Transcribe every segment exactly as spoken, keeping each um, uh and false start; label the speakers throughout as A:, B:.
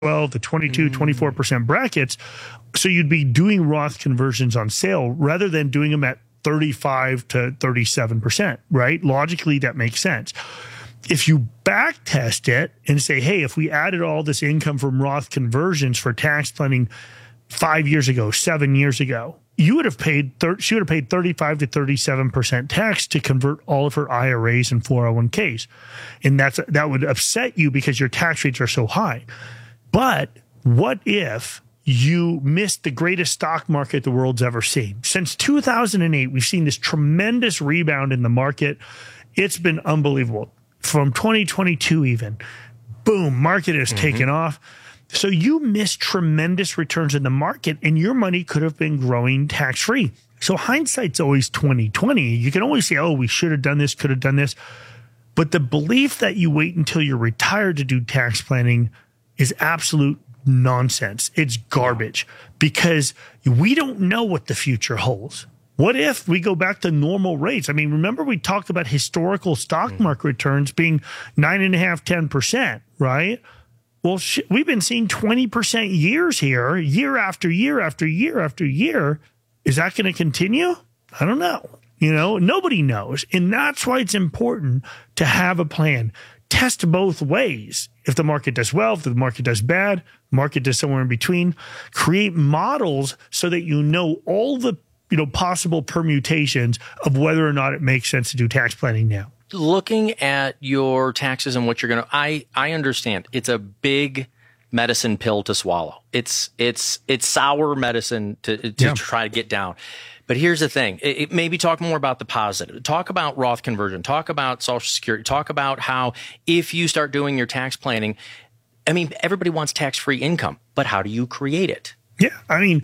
A: twelve, the twenty-two, twenty-four percent brackets. So you'd be doing Roth conversions on sale rather than doing them at thirty-five to thirty-seven percent, right? Logically, that makes sense. If you back test it and say, hey, if we added all this income from Roth conversions for tax planning five years ago, seven years ago, you would have paid, she would have paid thirty-five to thirty-seven percent tax to convert all of her I R As and four oh one Ks. And that's, that would upset you because your tax rates are so high. But what if you missed the greatest stock market the world's ever seen? Since two thousand eight, we've seen this tremendous rebound in the market. It's been unbelievable. From twenty twenty-two even, boom, market has mm-hmm. taken off. So you missed tremendous returns in the market, and your money could have been growing tax-free. So hindsight's always twenty twenty. You can always say, oh, we should have done this, could have done this. But the belief that you wait until you're retired to do tax planning is absolute nonsense. It's garbage because we don't know what the future holds. What if we go back to normal rates? I mean, remember we talked about historical stock market returns being nine and a half, ten percent, right? Well, sh- we've been seeing twenty percent years here, year after year after year after year. Is that going to continue? I don't know. You know, nobody knows. And that's why it's important to have a plan. Test both ways. If the market does well, if the market does bad, market does somewhere in between, create models so that you know all the, you know, possible permutations of whether or not it makes sense to do tax planning now.
B: Looking at your taxes and what you're going to, I, I understand it's a big medicine pill to swallow. It's, it's, it's sour medicine to, to yeah. try to get down. But here's the thing. It, it maybe talk more about the positive. Talk about Roth conversion. Talk about Social Security. Talk about how if you start doing your tax planning, I mean, everybody wants tax-free income, but how do you create it?
A: Yeah. I mean,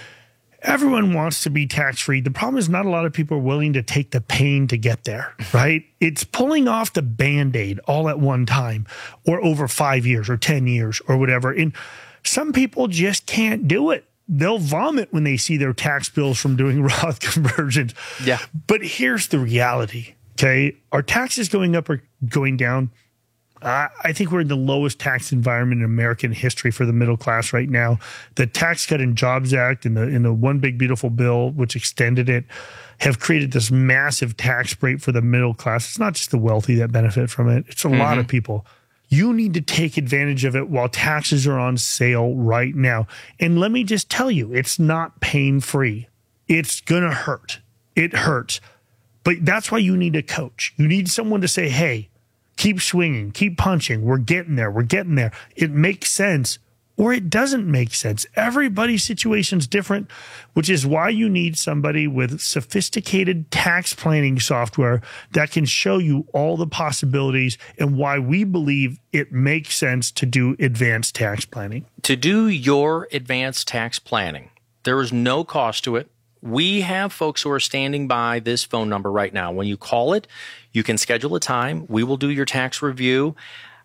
A: everyone wants to be tax-free. The problem is not a lot of people are willing to take the pain to get there, right? It's pulling off the Band-Aid all at one time or over five years or ten years or whatever. And some people just can't do it. They'll vomit when they see their tax bills from doing Roth conversions.
B: Yeah.
A: But here's the reality, okay? Are taxes going up or going down? Uh, I think we're in the lowest tax environment in American history for the middle class right now. The Tax Cut and Jobs Act and the, and the One Big Beautiful Bill, which extended it, have created this massive tax break for the middle class. It's not just the wealthy that benefit from it. It's a mm-hmm. lot of people. You need to take advantage of it while taxes are on sale right now. And let me just tell you, it's not pain-free. It's going to hurt. It hurts. But that's why you need a coach. You need someone to say, hey, keep swinging, keep punching. We're getting there. We're getting there. It makes sense or it doesn't make sense. Everybody's situation's different, which is why you need somebody with sophisticated tax planning software that can show you all the possibilities and why we believe it makes sense to do advanced tax planning.
B: To do your advanced tax planning, there is no cost to it. We have folks who are standing by this phone number right now. When you call it, you can schedule a time. We will do your tax review.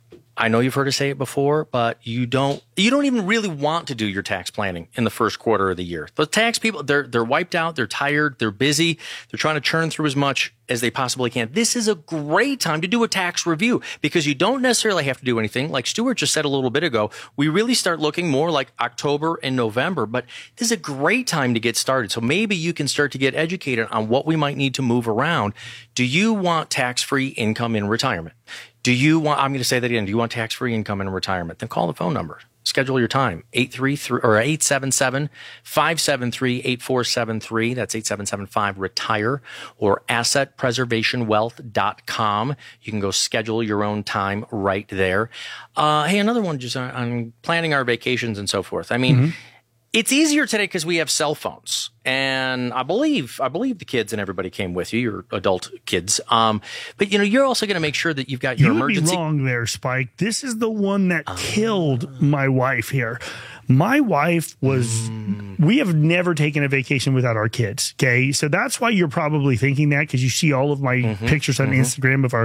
B: I know you've heard us say it before, but you don't you don't even really want to do your tax planning in the first quarter of the year. The tax people, they're they're wiped out, they're tired, they're busy, they're trying to churn through as much as they possibly can. This is a great time to do a tax review because you don't necessarily have to do anything. Like Stuart just said a little bit ago, we really start looking more like October and November, but this is a great time to get started. So maybe you can start to get educated on what we might need to move around. Do you want tax-free income in retirement? Do you want, I'm going to say that again, do you want tax-free income in retirement? Then call the phone number. Schedule your time, eight three three or eight seven seven, five seven three, eight four seven three. That's eight seven seven five retire or asset preservation wealth dot com. You can go schedule your own time right there. Uh, hey, another one just on, on planning our vacations and so forth. I mean, mm-hmm. It's easier today because we have cell phones, and I believe I believe the kids and everybody came with you, your adult kids. Um, but you know, you're also going to make sure that you've got your
A: you
B: emergency.
A: You'd be wrong there, Spike. This is the one that uh, killed my wife here. My wife was. Mm. We have never taken a vacation without our kids. Okay, so that's why you're probably thinking that because you see all of my mm-hmm, pictures on mm-hmm. Instagram of our.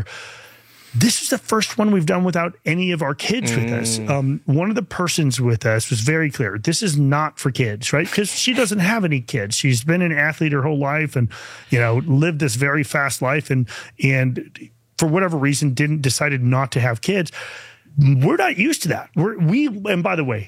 A: This is the first one we've done without any of our kids mm. with us. Um, one of the persons with us was very clear. This is not for kids, right? Because she doesn't have any kids. She's been an athlete her whole life and, you know, lived this very fast life and, and for whatever reason, didn't decided not to have kids. we're not used to that. We're, we, and by the way,